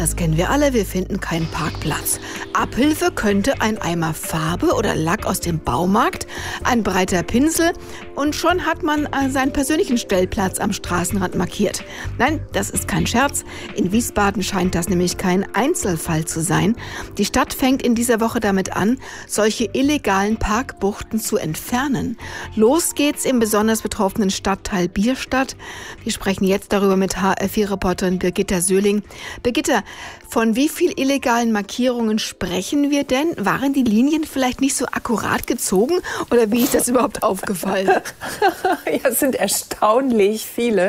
Das kennen wir alle, wir finden keinen Parkplatz. Abhilfe könnte ein Eimer Farbe oder Lack aus dem Baumarkt, ein breiter Pinsel und schon hat man seinen persönlichen Stellplatz am Straßenrand markiert. Nein, das ist kein Scherz. In Wiesbaden scheint das nämlich kein Einzelfall zu sein. Die Stadt fängt in dieser Woche damit an, solche illegalen Parkbuchten zu entfernen. Los geht's im besonders betroffenen Stadtteil Bierstadt. Wir sprechen jetzt darüber mit HR4-Reporterin Birgitta Söhling. Birgitta, von wie viel illegalen Markierungen sprechen wir denn? Waren die Linien vielleicht nicht so akkurat gezogen oder wie ist das überhaupt aufgefallen? Ja, es sind erstaunlich viele.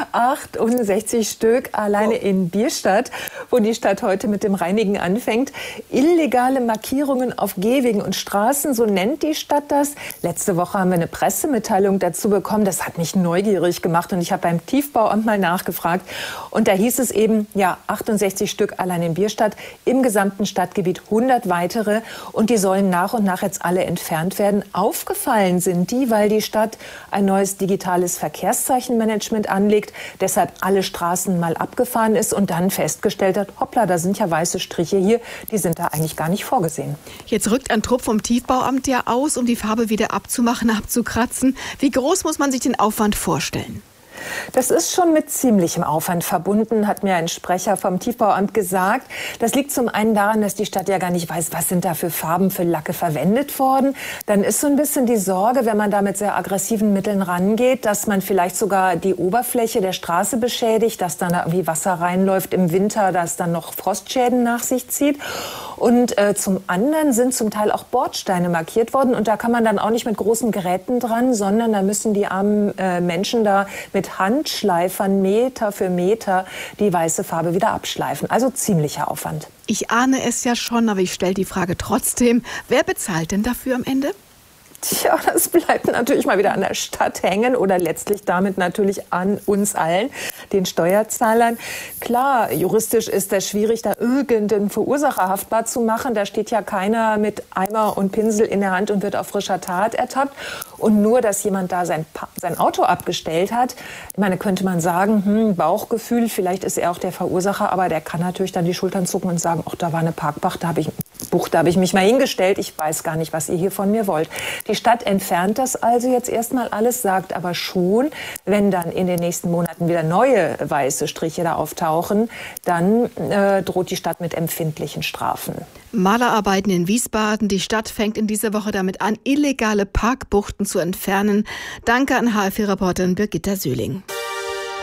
68 Stück alleine in Bierstadt, wo die Stadt heute mit dem Reinigen anfängt. Illegale Markierungen auf Gehwegen und Straßen, so nennt die Stadt das. Letzte Woche haben wir eine Pressemitteilung dazu bekommen. Das hat mich neugierig gemacht und ich habe beim Tiefbauamt mal nachgefragt. Und da hieß es eben, ja, 68 Stück allein in Bierstadt, im gesamten Stadtgebiet 100 weitere und die sollen nach und nach jetzt alle entfernt werden. Aufgefallen sind die, weil die Stadt ein neues digitales Verkehrszeichenmanagement anlegt, deshalb alle Straßen mal abgefahren ist und dann festgestellt hat, hoppla, da sind ja weiße Striche hier, die sind da eigentlich gar nicht vorgesehen. Jetzt rückt ein Trupp vom Tiefbauamt ja aus, um die Farbe wieder abzumachen, abzukratzen. Wie groß muss man sich den Aufwand vorstellen? Das ist schon mit ziemlichem Aufwand verbunden, hat mir ein Sprecher vom Tiefbauamt gesagt. Das liegt zum einen daran, dass die Stadt ja gar nicht weiß, was sind da für Farben, für Lacke verwendet worden. Dann ist so ein bisschen die Sorge, wenn man da mit sehr aggressiven Mitteln rangeht, dass man vielleicht sogar die Oberfläche der Straße beschädigt, dass dann da irgendwie Wasser reinläuft im Winter, dass dann noch Frostschäden nach sich zieht. Und zum anderen sind zum Teil auch Bordsteine markiert worden. Und da kann man dann auch nicht mit großen Geräten dran, sondern da müssen die armen Menschen da mit Handschleifern Meter für Meter die weiße Farbe wieder abschleifen. Also ziemlicher Aufwand. Ich ahne es ja schon, aber ich stelle die Frage trotzdem. Wer bezahlt denn dafür am Ende? Tja, das bleibt natürlich mal wieder an der Stadt hängen oder letztlich damit natürlich an uns allen, den Steuerzahlern. Klar, juristisch ist das schwierig, da irgendeinen Verursacher haftbar zu machen. Da steht ja keiner mit Eimer und Pinsel in der Hand und wird auf frischer Tat ertappt. Und nur, dass jemand da sein Auto abgestellt hat, ich meine, könnte man sagen, Bauchgefühl, vielleicht ist er auch der Verursacher, aber der kann natürlich dann die Schultern zucken und sagen, ach, da war eine Parkbucht, da habe ich mich mal hingestellt, ich weiß gar nicht, was ihr hier von mir wollt. Die Stadt entfernt das also jetzt erstmal alles, sagt aber schon, wenn dann in den nächsten Monaten wieder neue weiße Striche da auftauchen, dann droht die Stadt mit empfindlichen Strafen. Malerarbeiten in Wiesbaden. Die Stadt fängt in dieser Woche damit an, illegale Parkbuchten zu entfernen. Danke an HR4-Reporterin Birgitta Söhling.